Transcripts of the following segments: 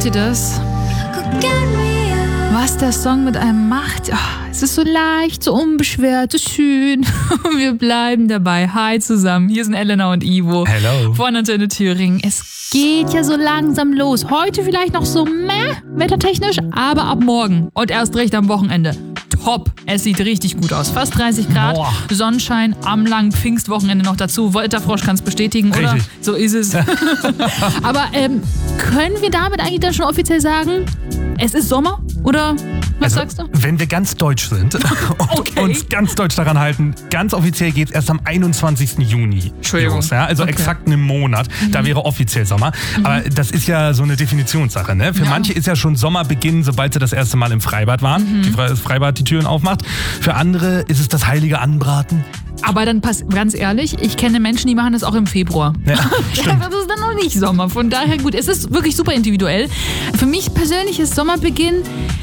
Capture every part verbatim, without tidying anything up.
ihr das? Was der Song mit einem macht? Oh, es ist so leicht, so unbeschwert, so schön. Wir bleiben dabei. Hi zusammen. Hier sind Elena und Ivo. Hello. Von Antenne Thüringen. Es geht ja so langsam los. Heute vielleicht noch so meh, wettertechnisch, aber ab morgen und erst recht am Wochenende. Top. Es sieht richtig gut aus. Fast dreißig Grad, Boah. Sonnenschein am langen Pfingstwochenende noch dazu. Wetterfrosch kann es bestätigen, oder? Richtig. So ist es. Aber ähm, können wir damit eigentlich dann schon offiziell sagen, es ist Sommer? Oder was Also, sagst du? wenn wir ganz deutsch sind und Okay. uns ganz deutsch daran halten, ganz offiziell geht es erst am einundzwanzigsten Juni Entschuldigung. los. Ja? Also Okay. exakt einen Monat. Da wäre offiziell Sommer. Aber das ist ja so eine Definitionssache. Ne? Für Ja. manche ist ja schon Sommerbeginn, sobald sie das erste Mal im Freibad waren. Die Fre- das Freibad die Türen aufmacht. Für andere ist es das heilige Anbraten. Aber dann pass ganz ehrlich, ich kenne Menschen, die machen das auch im Februar. Ja, Ja, stimmt. das ist dann noch nicht Sommer. Von daher gut, es ist wirklich super individuell. Für mich persönlich ist Sommerbeginn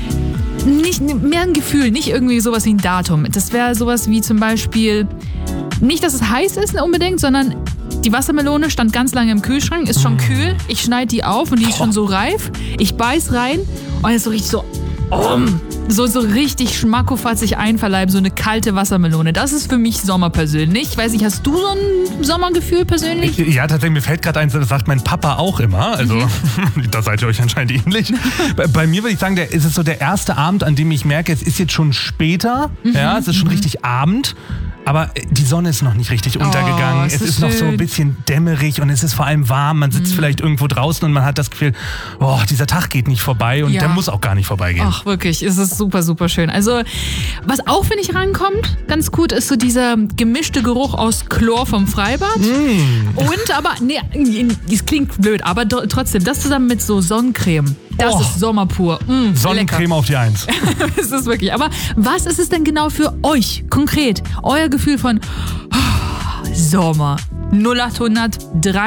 nicht mehr ein Gefühl, nicht irgendwie sowas wie ein Datum. Das wäre sowas wie zum Beispiel, nicht, dass es heiß ist unbedingt, sondern die Wassermelone stand ganz lange im Kühlschrank, ist schon kühl. Ich schneide die auf und die ist schon so reif. Ich beiß rein und es ist so richtig so, um, so, so richtig schmackofatzig einverleiben, so eine kalte Wassermelone. Das ist für mich Sommer persönlich. Ich weiß nicht, hast du so ein Sommergefühl persönlich? Ja, tatsächlich, mir fällt gerade ein, das sagt mein Papa auch immer. Also, da seid ihr euch anscheinend ähnlich. Bei, bei mir würde ich sagen, der, ist es so der erste Abend, an dem ich merke, es ist jetzt schon später. Ja, es ist schon richtig Abend. Aber die Sonne ist noch nicht richtig untergegangen. ist Es das ist noch so ein schön. bisschen dämmerig und es ist vor allem warm. Man sitzt vielleicht irgendwo draußen und man hat das Gefühl, oh, dieser Tag geht nicht vorbei und Ja. der muss auch gar nicht vorbeigehen. Ach, wirklich, es ist super, super schön. Also, was auch, finde ich, rankommt, ganz gut, ist so dieser gemischte Geruch aus Chlor vom Freibad. Und aber, nee, es klingt blöd, aber do- trotzdem, das zusammen mit so Sonnencreme, das Oh. ist Sommer pur. Mm, Sonnencreme auf die Eins. lecker. Das ist wirklich. Aber was ist es denn genau für euch, konkret? Euer Gefühl von oh, Sommer. null acht hundert drei